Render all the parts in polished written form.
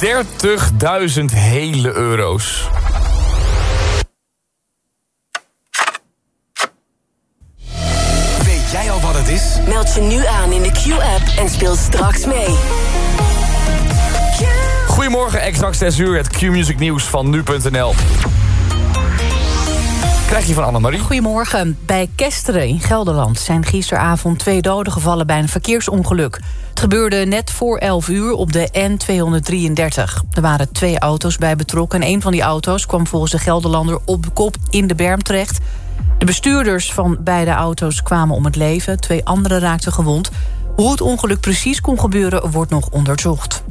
30.000 hele euro's. Weet jij al wat het is? Meld je nu aan in de Q-app en speel straks mee. Goedemorgen, exact 6 uur, het Q-music nieuws van nu.nl. Krijg je van Annemarie. Goedemorgen. Bij Kesteren in Gelderland zijn gisteravond 2 doden gevallen bij een verkeersongeluk. Het gebeurde net voor 11 uur op de N233. Er waren 2 auto's bij betrokken en een van die auto's kwam volgens de Gelderlander op de kop in de berm terecht. De bestuurders van beide auto's kwamen om het leven, 2 anderen raakten gewond. Hoe het ongeluk precies kon gebeuren wordt nog onderzocht.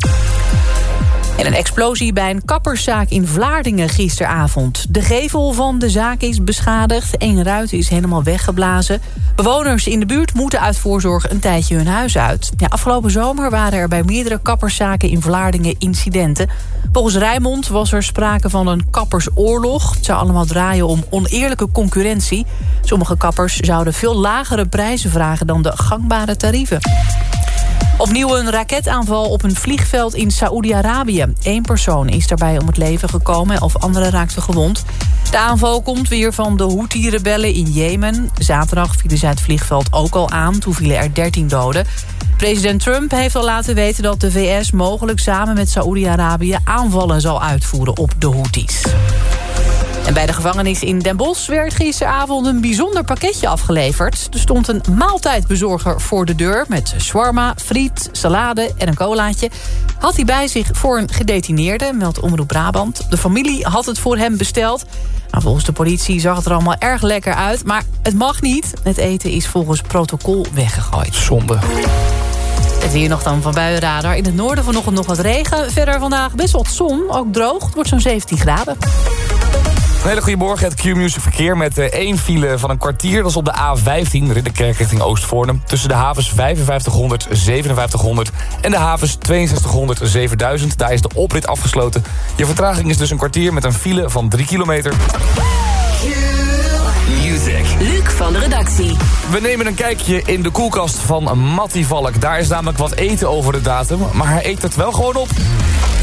En een explosie bij een kapperszaak in Vlaardingen gisteravond. De gevel van de zaak is beschadigd. 1 ruit is helemaal weggeblazen. Bewoners in de buurt moeten uit voorzorg een tijdje hun huis uit. Ja, afgelopen zomer waren er bij meerdere kapperszaken in Vlaardingen incidenten. Volgens Rijnmond was er sprake van een kappersoorlog. Het zou allemaal draaien om oneerlijke concurrentie. Sommige kappers zouden veel lagere prijzen vragen dan de gangbare tarieven. Opnieuw een raketaanval op een vliegveld in Saoedi-Arabië. 1 persoon is daarbij om het leven gekomen, 11 anderen raakten gewond. De aanval komt weer van de Houthi-rebellen in Jemen. Zaterdag vielen zij het vliegveld ook al aan, toen vielen er 13 doden. President Trump heeft al laten weten dat de VS mogelijk samen met Saoedi-Arabië aanvallen zal uitvoeren op de Houthis. En bij de gevangenis in Den Bosch werd gisteravond een bijzonder pakketje afgeleverd. Er stond een maaltijdbezorger voor de deur met shawarma, friet, salade en een colaatje. Had hij bij zich voor een gedetineerde, meldt Omroep Brabant. De familie had het voor hem besteld. Nou, volgens de politie zag het er allemaal erg lekker uit, maar het mag niet. Het eten is volgens protocol weggegooid. Zonde. Het weer nog dan van buienradar. In het noorden vanochtend nog wat regen. Verder vandaag best wat zon, ook droog. Het wordt zo'n 17 graden. Een hele goede morgen, het Q-music verkeer met 1 file van een kwartier. Dat is op de A15, Ridderkerk richting Oostvoornem. Tussen de havens 5500, 5700 en de havens 6200, 7000. Daar is de oprit afgesloten. Je vertraging is dus een kwartier met een file van 3 kilometer. Music. Luc van de redactie. We nemen een kijkje in de koelkast van Mattie Valk. Daar is namelijk wat eten over de datum, maar hij eet het wel gewoon op.